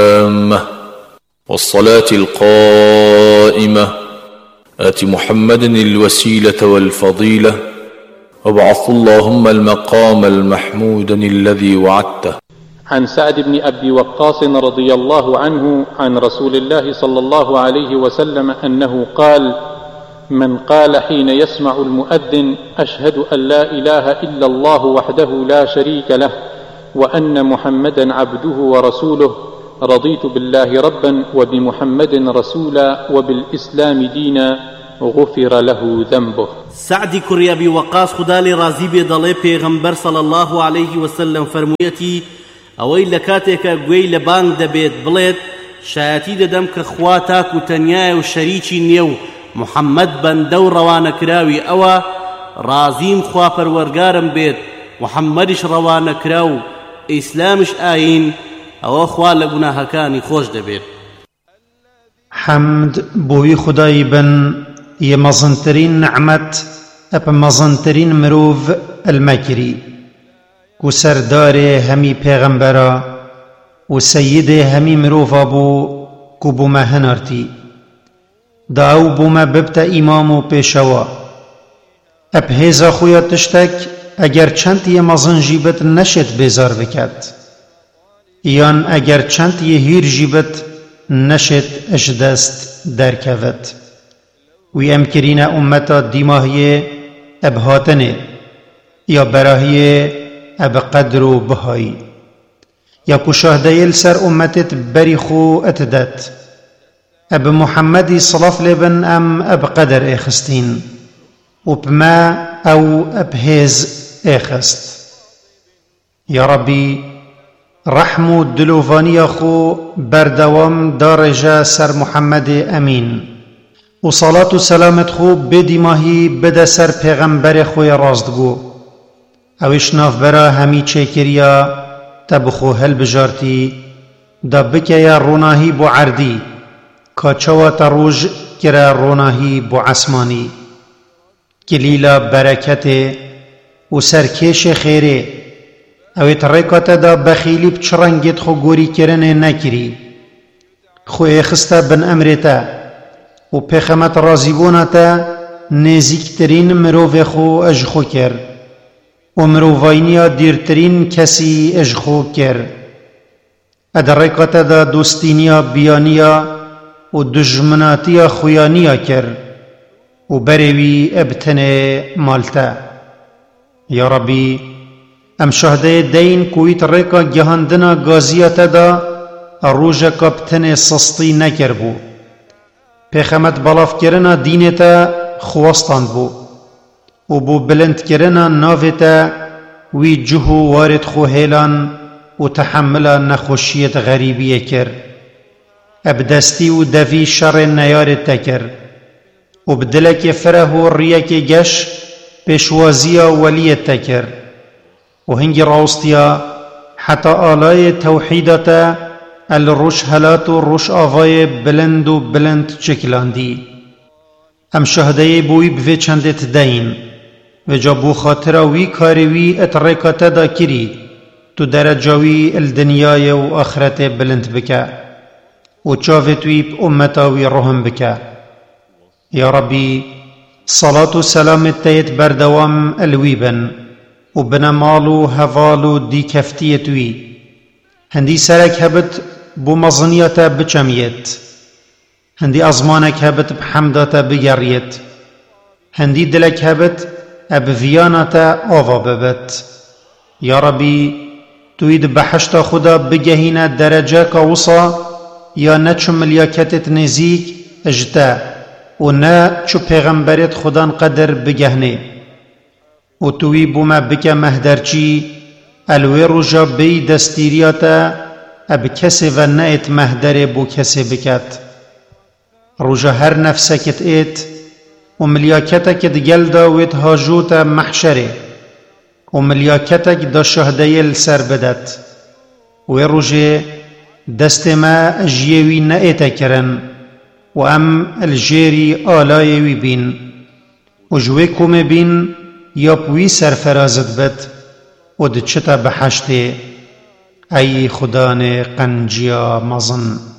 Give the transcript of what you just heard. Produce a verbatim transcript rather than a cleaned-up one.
والصلاة القائمة آت محمد الوسيلة والفضيلة وابعث اللهم المقام المحمود الذي وعدته. عن سعد بن أبي وقاص رضي الله عنه عن رسول الله صلى الله عليه وسلم أنه قال: من قال حين يسمع المؤذن: أشهد أن لا إله إلا الله وحده لا شريك له وأن محمدا عبده ورسوله، رضيت بالله ربا وبمحمد رسولا وبالإسلام دينا، غفر له ذنبه. سعد كري أبي وقاص خدالي رازي بيضالي پیغمبر صلى الله عليه وسلم فرمويتي اوي لكاتك قوي لبان دبيت بليت شايتي ددم كخواتاك وتنياي وشريكي نيو محمد بن دور روان كراوي أوا رازيم خوا پرورگارم بيت محمدش روان كراو إسلامش آين أو خوا لگناهكاني خوش دبيت. حمد بوي خداي بن يمزنترين نعمت أب مزنترين مروف المكري كو سردار همي پیغمبرا و سيد همي مروف أبو كو بوما هنارتي داو بوما ببتا إمام و پیشوا اب هیزا خویا تشتک اگر چند یه مزن جیبت نشد بیزار بکد یان اگر چند یه هیر جیبت نشد اجدست درکوت وی امکرین امتا دیماهی اب هاتنه یا براهی اب قدر و بهایی یا کشاهده سر امتت بری خو اتدت اب محمدی صلاف لبن ام اب قدر اخستين وبما او اب هيز اخست. يا ربي رحمو دلوفاني خو بردوام دارجا سر محمد امين وصلاة سلامت خو بدي ماهي بدا سر پیغمبر خو راستگو اوش ناف برا همي چكريا تبخو هل بجارتي دا بكيا روناهي بو عردي كاچوات روج كرا روناهي بو عسماني كليلا بركته و سركيش خيره او تركات دا بخيلي بچرنگت خو گوري کرنه نكري خو اخستا بن امرتا و پیخمت رازيبونتا نزيكترين مروف خو اجخو كر و مروفاينيا ديرترين كسي اجخو كر ادركات دا دوستينيا بيانيا و دجمناتيا خويانيا كر و بريوي ابتنه مالتا. يا ربي ام شهده دين كويت ريكا جهاندنا غازياتا دا الروجا كابتنه سسطي نكر بو پیخمت بلاف کرنا دينتا خواستان بو و بو بلند کرنا نافتا وي جهو وارد خو هيلان و تحملا نخوشيت غريبية كر ابدستي و دفي شر نيار تكر وبدلك فره الرياك جش بشوازيا ولي تكر وهنج راوستيا حتى آلاي توحيدتا الروش هلات و روش آواي بلند و بلند چكلاندي ام شهده بوي بفي چندت دين و جابو خاطرا وي كاري وي اتركتا دا كري تو درجاوي الدنيا و آخرت بلند بكا و چاوتوی امتاوی رحم بکا. یا ربی صلاة و سلام تیت بردوام الویبن و بنمالو هفالو دی کفتیتوی هندی سرک هبت بو مزنیتا بچمیت هندی ازمانک هبت بحمداتا بگریت هندی دلک هبت ابویاناتا آوا ببت. یا ربی توید بحشتا خدا بگهینا درجه کا وصا یا نه چو ملیاکتت نزیک اجتا و نه چو پیغمبرت خدان قدر بگهنه و توی بوما بکا مهدرچی الوی رجا بی دستیریاتا اب کسی و نایت مهدر بو کسی بکت رجا هر نفسکت ایت و ملیاکتک دگل داویت هاجوتا محشره و ملیاکتک دا شهده سر بدت و رجا دست ما جيوي نأيتا كرن و ام الجيري آلايوي بين و جويكم بين يابوي سرفرازت بد و دچتا بحشته ئەی خودانێ قەنجیا مەزن